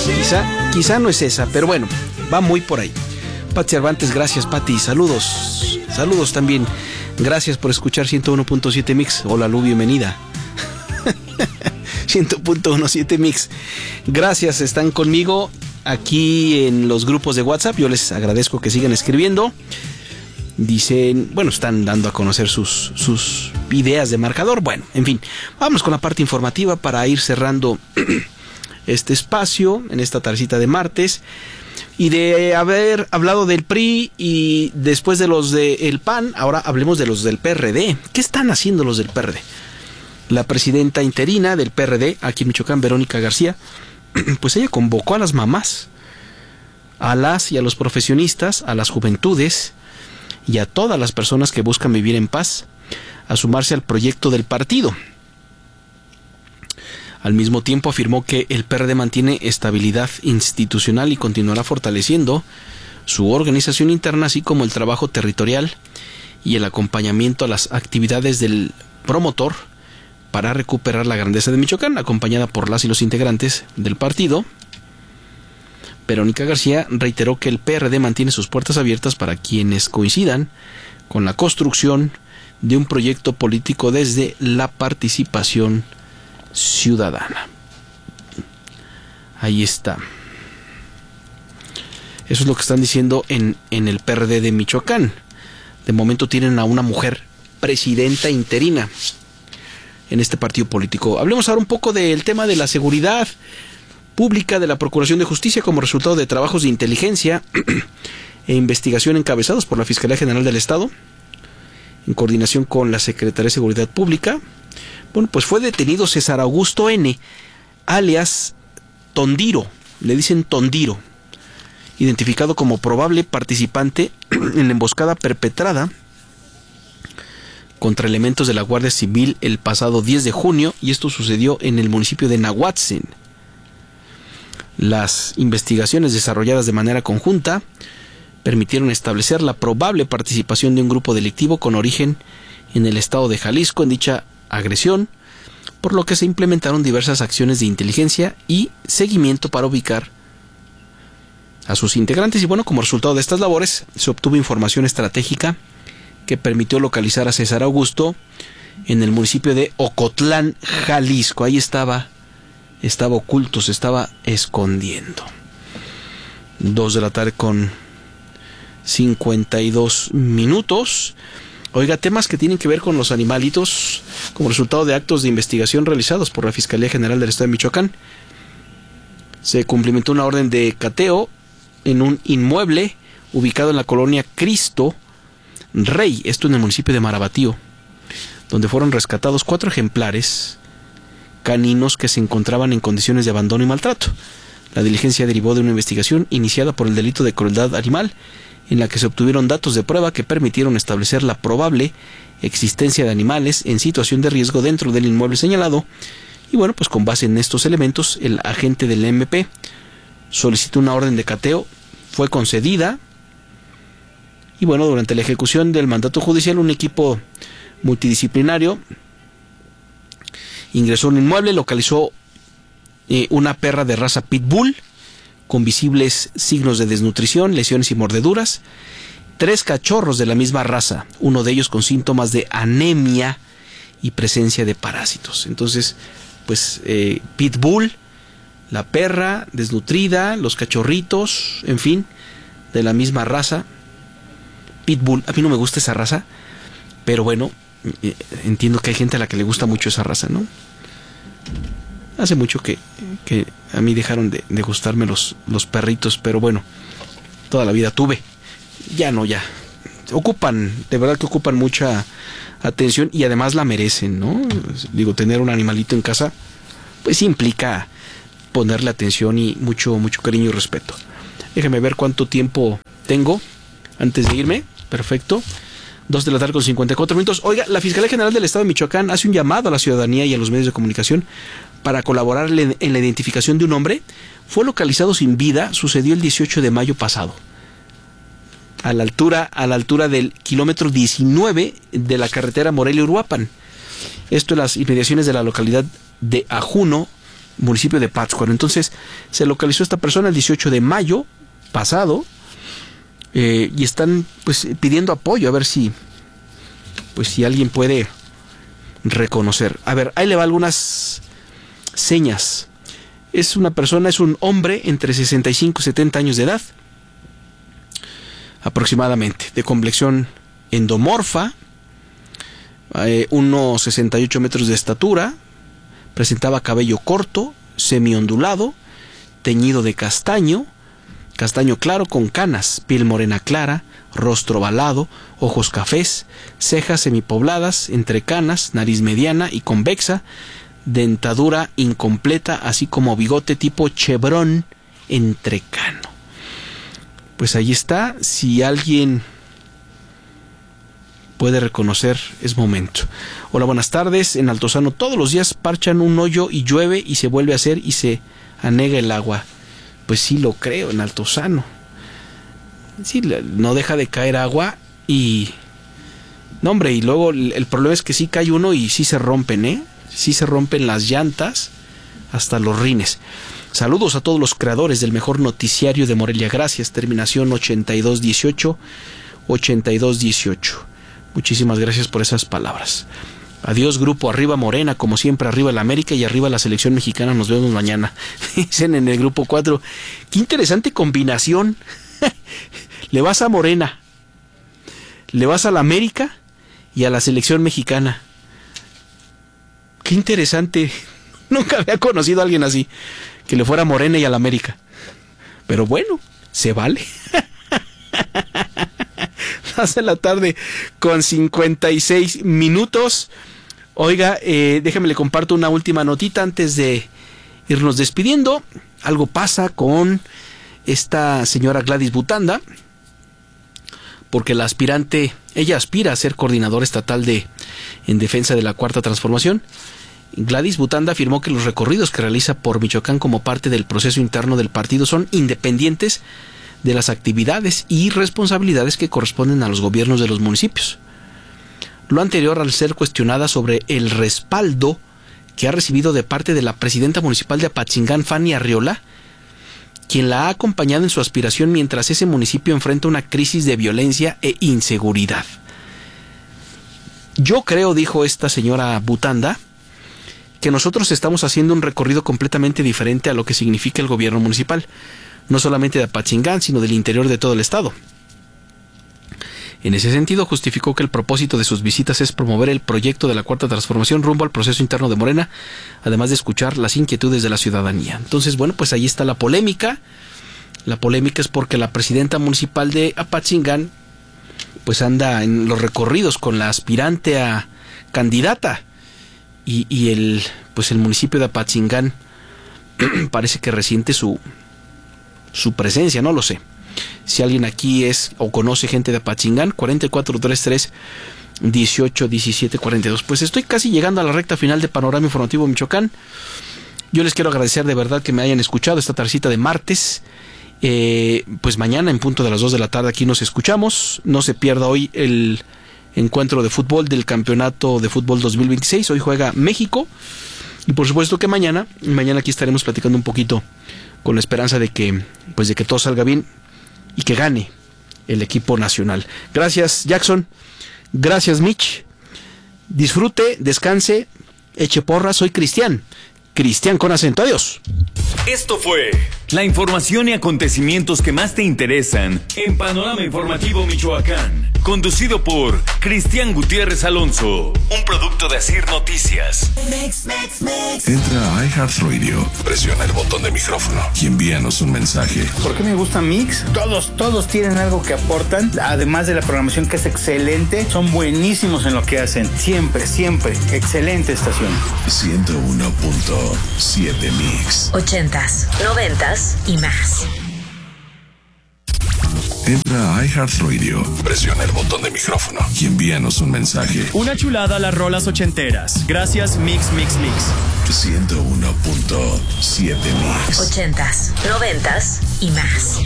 Quizá no es esa, pero bueno, va muy por ahí. Pati Cervantes, gracias Pati, saludos también. Gracias por escuchar 101.7 Mix. Hola Lu, bienvenida. 100.17 Mix. Gracias, están conmigo aquí en los grupos de WhatsApp. Yo les agradezco que sigan escribiendo. Dicen, bueno, están dando a conocer sus ideas de marcador. Bueno, en fin, vamos con la parte informativa para ir cerrando este espacio en esta tardecita de martes. Y de haber hablado del PRI y después de los del PAN, ahora hablemos de los del PRD. ¿Qué están haciendo los del PRD? La presidenta interina del PRD, aquí en Michoacán, Verónica García, pues ella convocó a las mamás, a las y a los profesionistas, a las juventudes y a todas las personas que buscan vivir en paz a sumarse al proyecto del partido. Al mismo tiempo afirmó que el PRD mantiene estabilidad institucional y continuará fortaleciendo su organización interna, así como el trabajo territorial y el acompañamiento a las actividades del promotor para recuperar la grandeza de Michoacán, acompañada por las y los integrantes del partido. Verónica García reiteró que el PRD mantiene sus puertas abiertas para quienes coincidan con la construcción de un proyecto político desde la participación ciudadana. Ahí está. Eso es lo que están diciendo en el PRD de Michoacán. De momento tienen a una mujer presidenta interina en este partido político. Hablemos ahora un poco del tema de la seguridad pública de la Procuración de Justicia como resultado de trabajos de inteligencia e investigación encabezados por la Fiscalía General del Estado en coordinación con la Secretaría de Seguridad Pública. Bueno, pues fue detenido César Augusto N., alias Tondiro, le dicen Tondiro, identificado como probable participante en la emboscada perpetrada contra elementos de la Guardia Civil el pasado 10 de junio, y esto sucedió en el municipio de Nahuatzen. Las investigaciones desarrolladas de manera conjunta permitieron establecer la probable participación de un grupo delictivo con origen en el estado de Jalisco en dicha agresión, por lo que se implementaron diversas acciones de inteligencia y seguimiento para ubicar a sus integrantes. Y bueno, como resultado de estas labores se obtuvo información estratégica que permitió localizar a César Augusto en el municipio de Ocotlán, Jalisco. Ahí estaba oculto, se estaba escondiendo. 2 de la tarde con 52 minutos. Oiga, temas que tienen que ver con los animalitos como resultado de actos de investigación realizados por la Fiscalía General del Estado de Michoacán. Se cumplimentó una orden de cateo en un inmueble ubicado en la colonia Cristo Rey, esto en el municipio de Marabatío, donde fueron rescatados 4 ejemplares caninos que se encontraban en condiciones de abandono y maltrato. La diligencia derivó de una investigación iniciada por el delito de crueldad animal, en la que se obtuvieron datos de prueba que permitieron establecer la probable existencia de animales en situación de riesgo dentro del inmueble señalado. Y bueno, pues con base en estos elementos, el agente del MP solicitó una orden de cateo, fue concedida, y bueno, durante la ejecución del mandato judicial, un equipo multidisciplinario ingresó a un inmueble, localizó una perra de raza pitbull con visibles signos de desnutrición, lesiones y mordeduras, 3 cachorros de la misma raza, uno de ellos con síntomas de anemia y presencia de parásitos. Entonces, pues pitbull, la perra desnutrida, los cachorritos, en fin, de la misma raza. Pitbull, a mí no me gusta esa raza, pero bueno, entiendo que hay gente a la que le gusta mucho esa raza, ¿no? Hace mucho que a mí dejaron de gustarme los perritos, pero bueno, toda la vida tuve. Ya no, ya. De verdad que ocupan mucha atención y además la merecen, ¿no? Digo, tener un animalito en casa, pues implica ponerle atención y mucho cariño y respeto. Déjame ver cuánto tiempo tengo antes de irme. Perfecto. 2 de la tarde con 54 minutos. Oiga, la Fiscalía General del Estado de Michoacán hace un llamado a la ciudadanía y a los medios de comunicación para colaborar en la identificación de un hombre. Fue localizado sin vida, sucedió el 18 de mayo pasado, a la altura del kilómetro 19 de la carretera Morelia-Uruapan. Esto en las inmediaciones de la localidad de Ajuno municipio de Pátzcuaro. Entonces se localizó esta persona el 18 de mayo pasado, y están pues pidiendo apoyo, a ver si alguien puede reconocer. A ver, ahí le va algunas señas. Es un hombre entre 65 y 70 años de edad, aproximadamente, de complexión endomorfa, unos 68 metros de estatura, presentaba cabello corto, semiondulado, teñido de castaño claro con canas, piel morena clara, rostro ovalado, ojos cafés, cejas semipobladas, entre canas, nariz mediana y convexa, dentadura incompleta, así como bigote tipo chevrón entrecano. Pues ahí está, si alguien puede reconocer, es momento. Hola, buenas tardes. En Altozano todos los días parchan un hoyo y llueve y se vuelve a hacer y se anega el agua. Pues sí lo creo, en Altozano. Sí, no deja de caer agua y... No, hombre, y luego el problema es que sí cae uno y sí se rompen, Sí se rompen las llantas hasta los rines. Saludos a todos los creadores del mejor noticiario de Morelia. Gracias. Terminación 8218. Muchísimas gracias por esas palabras. Adiós, grupo. Arriba Morena, como siempre, arriba el América y arriba la selección mexicana. Nos vemos mañana. Dicen en el grupo 4. Qué interesante combinación. Le vas a Morena, le vas a la América y a la selección mexicana. Qué interesante. Nunca había conocido a alguien así, que le fuera a Morena y a la América. Pero bueno, se vale. Hace la tarde con 56 minutos. Oiga, déjame le comparto una última notita antes de irnos despidiendo. Algo pasa con esta señora Gladys Butanda, porque la aspirante, ella aspira a ser coordinadora estatal en defensa de la Cuarta Transformación. Gladys Butanda afirmó que los recorridos que realiza por Michoacán como parte del proceso interno del partido son independientes de las actividades y responsabilidades que corresponden a los gobiernos de los municipios. Lo anterior al ser cuestionada sobre el respaldo que ha recibido de parte de la presidenta municipal de Apatzingán, Fanny Arriola, quien la ha acompañado en su aspiración mientras ese municipio enfrenta una crisis de violencia e inseguridad. Yo creo, dijo esta señora Butanda, que nosotros estamos haciendo un recorrido completamente diferente a lo que significa el gobierno municipal, no solamente de Apatzingán, sino del interior de todo el estado. En ese sentido, justificó que el propósito de sus visitas es promover el proyecto de la Cuarta Transformación rumbo al proceso interno de Morena, además de escuchar las inquietudes de la ciudadanía. Entonces, bueno, pues ahí está la polémica. La polémica es porque la presidenta municipal de Apatzingán pues anda en los recorridos con la aspirante a candidata y el municipio de Apatzingán parece que resiente su presencia, no lo sé. Si alguien aquí es o conoce gente de Apatzingán, 4433-181742. Pues estoy casi llegando a la recta final de Panorama Informativo Michoacán. Yo les quiero agradecer de verdad que me hayan escuchado esta tardecita de martes. Pues mañana en punto de las 2 de la tarde aquí nos escuchamos. No se pierda hoy el encuentro de fútbol del Campeonato de Fútbol 2026. Hoy juega México. Y por supuesto que mañana aquí estaremos platicando un poquito con la esperanza de que todo salga bien y que gane el equipo nacional. Gracias, Jackson. Gracias, Mitch. Disfrute, descanse, eche porra. Soy Cristian con acento. Adiós. Esto fue la información y acontecimientos que más te interesan en Panorama Informativo Michoacán. Conducido por Cristian Gutiérrez Alonso. Un producto de Asir Noticias. Entra a iHeartRadio, presiona el botón de micrófono y envíanos un mensaje. ¿Por qué me gusta Mix? Todos tienen algo que aportan. Además de la programación que es excelente, son buenísimos en lo que hacen. Siempre. Excelente estación. 101.7 Mix. 80s, 90s y más. Entra a iHeartRadio, presiona el botón de micrófono y envíanos un mensaje. Una chulada a las rolas ochenteras. Gracias, Mix. 101.7 Mix. 80s, 90s y más.